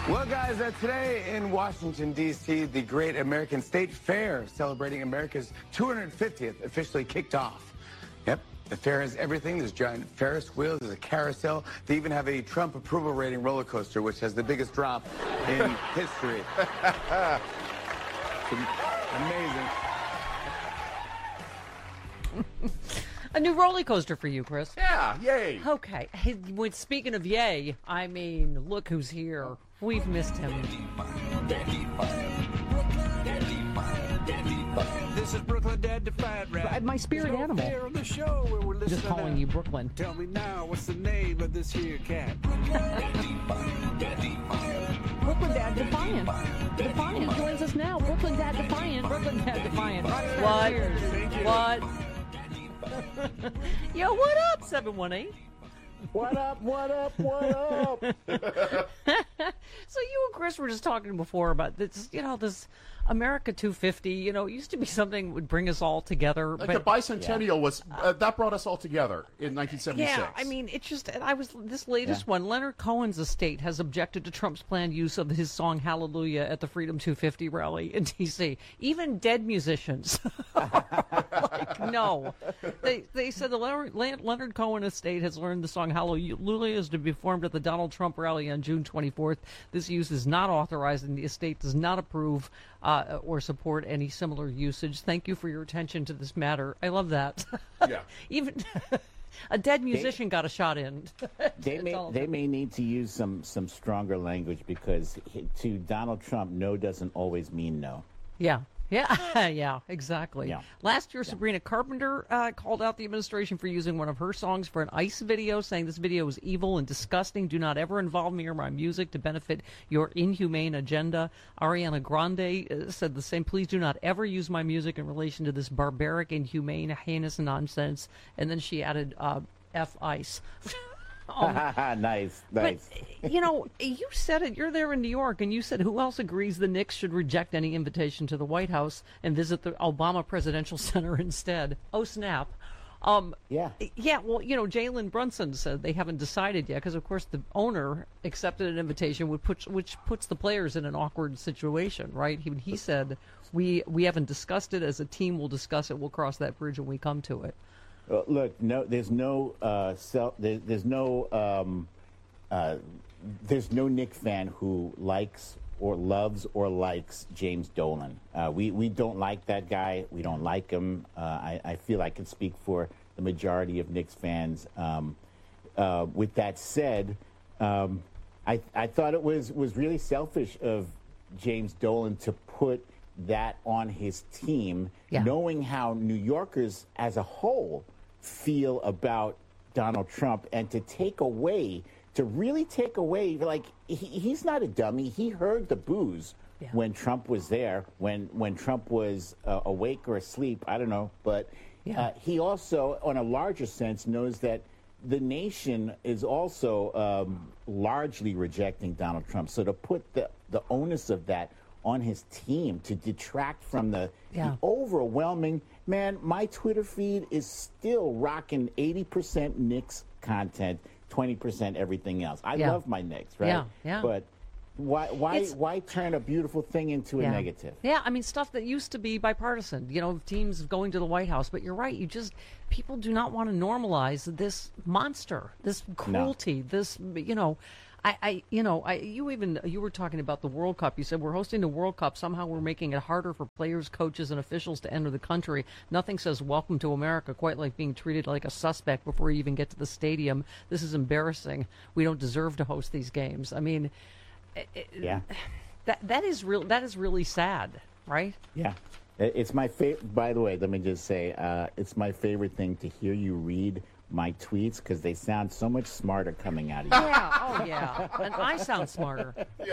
Well, guys, today in Washington, D.C., the Great American State Fair, celebrating America's 250th, officially kicked off. Yep, the fair has everything. There's giant Ferris wheels, there's a carousel. They even have a Trump approval rating roller coaster, which has the biggest drop in history. Amazing. A new roller coaster for you, Chris. Yeah, yay. Okay. Hey, speaking of yay, I mean, look who's here. We've missed him. This is Brooklyn Dad Defiant Rap. My spirit animal. On the show where we're Just calling to, you Brooklyn. Tell me now, what's the name of this here cat? Brooklyn Dad Defiant. Defiant joins us now. Brooklyn Dad Defiant. Brooklyn Dad Defiant. What? Yo, what up, 718? What up, what up, what up? So you and Chris were just talking before about this, this America 250, it used to be something that would bring us all together. Like but, the bicentennial was, that brought us all together in 1976. Yeah, I mean, it's just, this latest one, Leonard Cohen's estate has objected to Trump's planned use of his song Hallelujah at the Freedom 250 rally in D.C. Even dead musicians. No. They said the Leonard Cohen estate has learned the song Hallelujah is to be performed at the Donald Trump rally on June 24th. This use is not authorized and the estate does not approve or support any similar usage. Thank you for your attention to this matter. I love that. Yeah. Even a dead musician got a shot in. They may need to use some stronger language because to Donald Trump, no doesn't always mean no. Yeah. Yeah, yeah, exactly. Yeah. Last year, Sabrina Carpenter called out the administration for using one of her songs for an ICE video, saying this video is evil and disgusting. Do not ever involve me or my music to benefit your inhumane agenda. Ariana Grande said the same. Please do not ever use my music in relation to this barbaric, inhumane, heinous nonsense. And then she added F ICE. Nice. But, you said it. You're there in New York, and you said, who else agrees the Knicks should reject any invitation to the White House and visit the Obama Presidential Center instead? Oh, snap. Yeah. Yeah, well, Jalen Brunson said they haven't decided yet because, of course, the owner accepted an invitation which puts the players in an awkward situation, right? He said, we haven't discussed it. As a team, we'll discuss it. We'll cross that bridge when we come to it. Look, there's no Knick fan who likes or loves or likes James Dolan. We don't like that guy. We don't like him. I feel I can speak for the majority of Knicks fans. With that said, I thought it was really selfish of James Dolan to put that on his team, knowing how New Yorkers as a whole feel about Donald Trump, and to really take away, like, he's not a dummy. He heard the boos when Trump was there, when Trump was awake or asleep, I don't know. But he also, on a larger sense, knows that the nation is also largely rejecting Donald Trump. So to put the onus of that on his team, to detract from the overwhelming, man, my Twitter feed is still rocking 80% Knicks content, 20% everything else. I love my Knicks, right? Yeah. But why turn a beautiful thing into a negative? Yeah, I mean, stuff that used to be bipartisan, teams going to the White House. But you're right, people do not want to normalize this monster, this cruelty, this, you were talking about the World Cup. You said we're hosting the World Cup. Somehow we're making it harder for players, coaches, and officials to enter the country. Nothing says welcome to America quite like being treated like a suspect before you even get to the stadium. This is embarrassing. We don't deserve to host these games. I mean, that is real. That is really sad, right? Yeah. It's my favorite. By the way, let me just say, it's my favorite thing to hear you read my tweets because they sound so much smarter coming out of you. Yeah, oh yeah, and I sound smarter.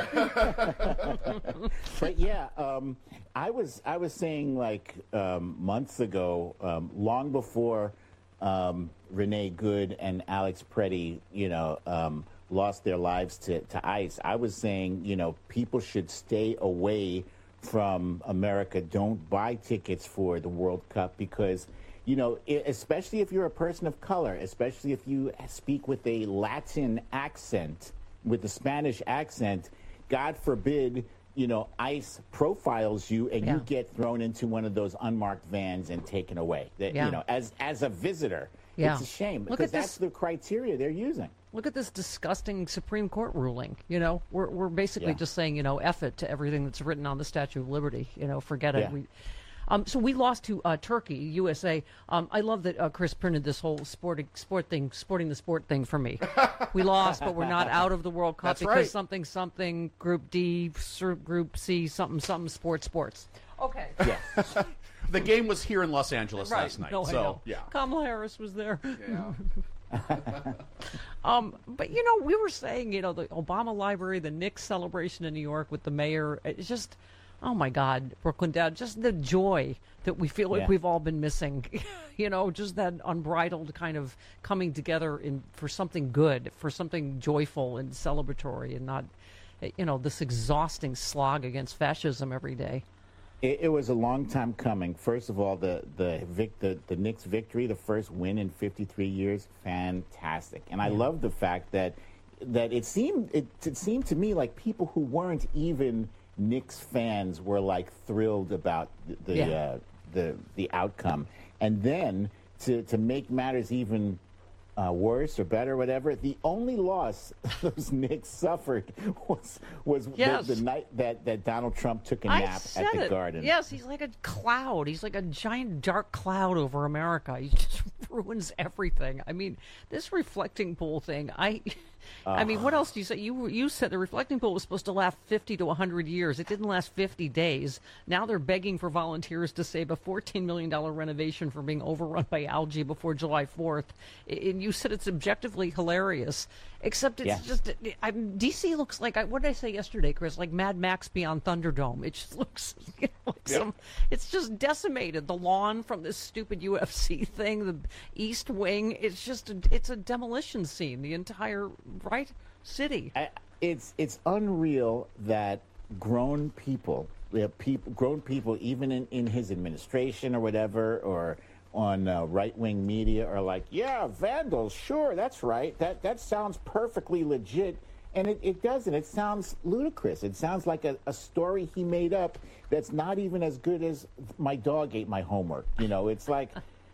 But I was saying like months ago, long before Renee Good and Alex Preddy, lost their lives to ICE. I was saying, people should stay away from America. Don't buy tickets for the World Cup because, especially if you're a person of color, especially if you speak with a Latin accent, with a Spanish accent, God forbid, ICE profiles you and you get thrown into one of those unmarked vans and taken away. As a visitor, it's a shame because that's the criteria they're using. Look at this disgusting Supreme Court ruling. We're basically just saying, F it to everything that's written on the Statue of Liberty. Forget it. So we lost to Turkey, USA. I love that Chris printed this whole sporting the sport thing for me. We lost, but we're not out of the World Cup because something, Group D, Group C, something, sports. Okay. Yeah. The game was here in Los Angeles last night. No, so, I know. yeah. Kamala Harris was there. Yeah. But we were saying, the Obama Library, the Knicks celebration in New York with the mayor. It's just, oh my God, Brooklyn Dad, just the joy that we feel like we've all been missing. Just that unbridled kind of coming together for something good, for something joyful and celebratory, and not, this exhausting slog against fascism every day. It was a long time coming. First of all, the Knicks victory, the first win in 53 years, fantastic. And I love the fact that it seemed to me like people who weren't even Knicks fans were like thrilled about the outcome. And then to make matters even worse or better, whatever, the only loss those Knicks suffered was the night that Donald Trump took a nap at the Garden. Yes, he's like a cloud. He's like a giant dark cloud over America. He just ruins everything. I mean, this reflecting pool thing, I mean, what else do you say? You said the reflecting pool was supposed to last 50 to 100 years. It didn't last 50 days. Now they're begging for volunteers to save a $14 million renovation from being overrun by algae before July 4th. And you said it's objectively hilarious, except it's just, D.C. looks like, what did I say yesterday, Chris? Like Mad Max Beyond Thunderdome. It just looks like it's just decimated. The lawn from this stupid UFC thing, the East Wing, it's a demolition scene. The entire city. It's unreal that grown people, even in his administration or whatever, or on right-wing media, are like, yeah, vandals, sure, that's right. That sounds perfectly legit. And it doesn't. It sounds ludicrous. It sounds like a story he made up that's not even as good as my dog ate my homework. It's like...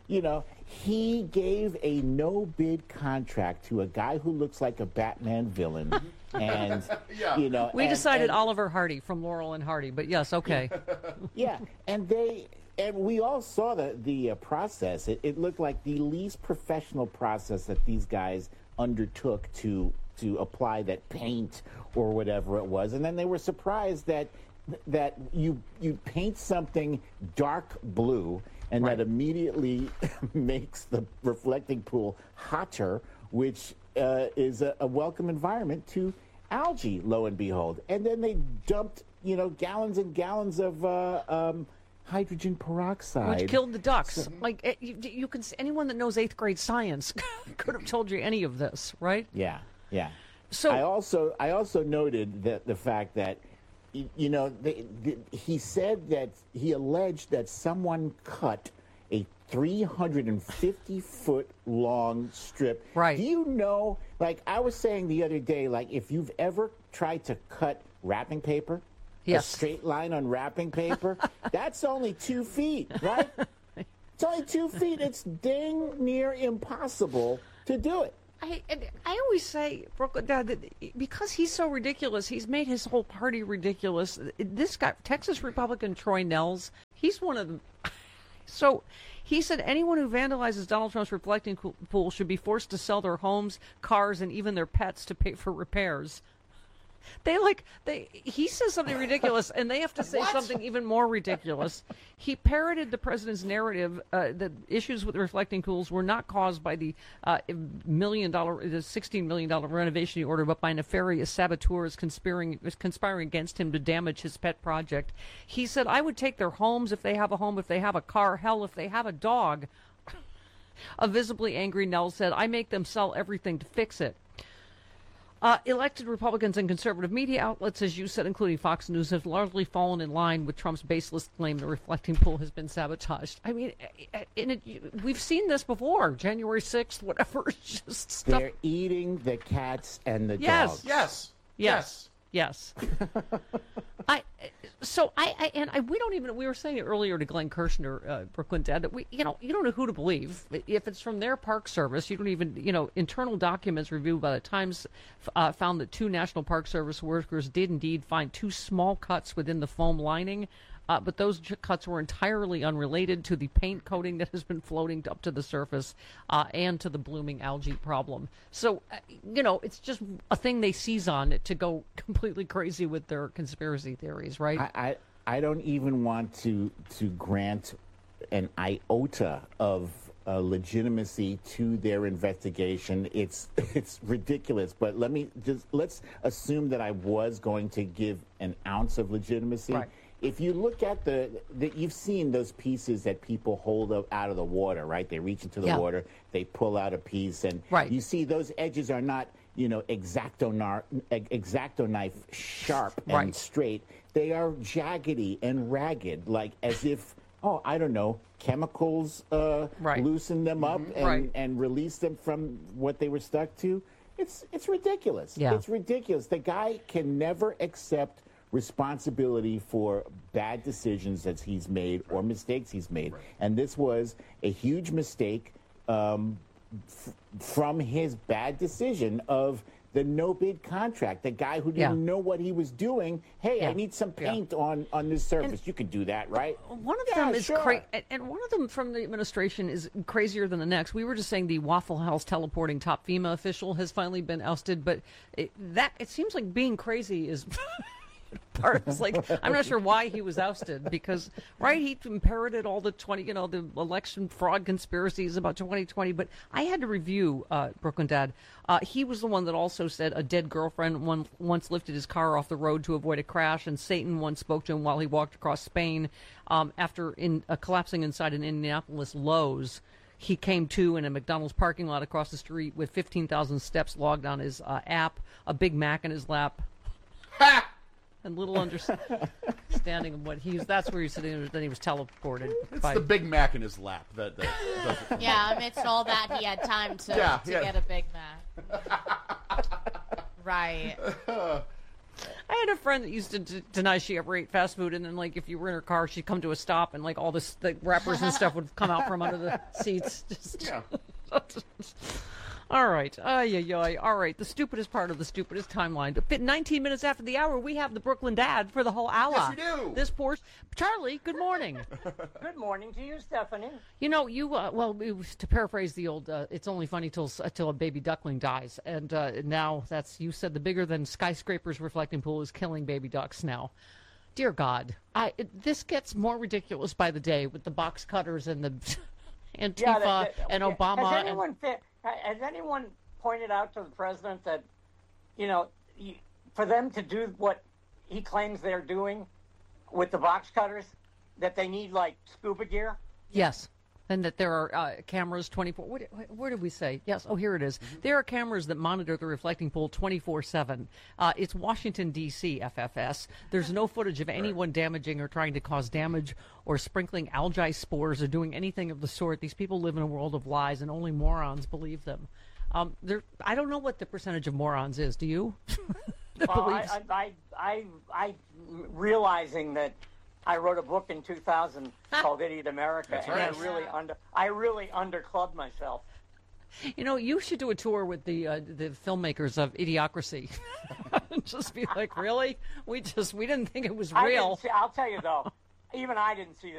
he gave a no-bid contract to a guy who looks like a Batman villain, and we decided Oliver Hardy from Laurel and Hardy, but yes, okay. And we all saw the process. It looked like the least professional process that these guys undertook to apply that paint or whatever it was, and then they were surprised that you paint something dark blue. And that immediately makes the reflecting pool hotter, which is a welcome environment to algae, lo and behold. And then they dumped, gallons and gallons of hydrogen peroxide, which killed the ducks. You can. Anyone that knows 8th grade science could have told you any of this, right? Yeah. So I also noted that the fact that. He said that he alleged that someone cut a 350-foot long strip. Right. Do you know, like I was saying the other day, like if you've ever tried to cut wrapping paper, a straight line on wrapping paper, that's only 2 feet, right? It's only 2 feet. It's dang near impossible to do it. I always say, Brooklyn Dad, that because he's so ridiculous, he's made his whole party ridiculous. This guy, Texas Republican Troy Nehls, he's one of them. So he said anyone who vandalizes Donald Trump's reflecting pool should be forced to sell their homes, cars, and even their pets to pay for repairs. He says something ridiculous, and they have to say something even more ridiculous. He parroted the president's narrative that issues with the reflecting pools were not caused by the $16 million renovation he ordered, but by nefarious saboteurs conspiring against him to damage his pet project. He said, I would take their homes if they have a home, if they have a car, hell, if they have a dog. A visibly angry Nehls said, I make them sell everything to fix it. Elected Republicans and conservative media outlets, as you said, including Fox News, have largely fallen in line with Trump's baseless claim the reflecting pool has been sabotaged. I mean, we've seen this before. January 6th, whatever. It's just stuff. They're eating the cats and the dogs. Yes. Yes. We were saying it earlier to Glenn Kirshner, Brooklyn Dad, that you don't know who to believe. If it's from their Park Service, you don't even, internal documents reviewed by the Times found that 2 National Park Service workers did indeed find 2 small cuts within the foam lining. But those cuts were entirely unrelated to the paint coating that has been floating up to the surface and to the blooming algae problem. So, it's just a thing they seize on to go completely crazy with their conspiracy theories, right? I don't even want to grant an iota of legitimacy to their investigation. It's ridiculous. But let's assume that I was going to give an ounce of legitimacy. Right. If you look at you've seen those pieces that people hold up out of the water, right? They reach into the water, they pull out a piece, and you see those edges are not, X-Acto knife sharp and straight. They are jaggedy and ragged, like as if, I don't know, chemicals loosen them up and release them from what they were stuck to. It's ridiculous. Yeah. It's ridiculous. The guy can never accept responsibility for bad decisions that he's made or mistakes he's made. And this was a huge mistake from his bad decision of the no-bid contract. The guy who didn't know what he was doing. Hey, I need some paint on this surface. You could do that, right? One of them is crazy, and one of them from the administration is crazier than the next. We were just saying the Waffle House teleporting top FEMA official has finally been ousted, but it seems like being crazy is part. It's like, I'm not sure why he was ousted because, he parroted all the the election fraud conspiracies about 2020. But I had to review Brooklyn Dad. He was the one that also said a dead girlfriend once lifted his car off the road to avoid a crash, and Satan once spoke to him while he walked across Spain after collapsing inside an Indianapolis Lowe's. He came to in a McDonald's parking lot across the street with 15,000 steps logged on his app, a Big Mac in his lap. And little understanding of what that's where he's sitting. Then he was teleported. It's the Big Mac in his lap. That yeah, amidst all that, he had time to get a Big Mac. Right. I had a friend that used to deny she ever ate fast food, and then, if you were in her car, she'd come to a stop, and, all the wrappers and stuff would come out from under the seats. All right. All right. The stupidest part of the stupidest timeline. 19 minutes after the hour, we have the Brooklyn Dad for the whole hour. Yes, we do. This poor Charlie, good morning. Good morning to you, Stephanie. To paraphrase the old, it's only funny till a baby duckling dies. And now you said the bigger than skyscrapers reflecting pool is killing baby ducks now. Dear God, this gets more ridiculous by the day with the box cutters and the Antifa and Obama. Has anyone pointed out to the president that, for them to do what he claims they're doing with the box cutters, that they need, scuba gear? Yes. And that there are cameras 24. Where did we say? Yes. Oh, here it is. Mm-hmm. There are cameras that monitor the reflecting pool 24/7. It's Washington, D.C., FFS. There's no footage of anyone damaging or trying to cause damage or sprinkling algae spores or doing anything of the sort. These people live in a world of lies, and only morons believe them. I don't know what the percentage of morons is. Do you? I realizing that I wrote a book in 2000 called Idiot America, and I really underclubbed myself. You should do a tour with the filmmakers of Idiocracy. Just be like, really? We didn't think it was real. I'll tell you though, even I didn't see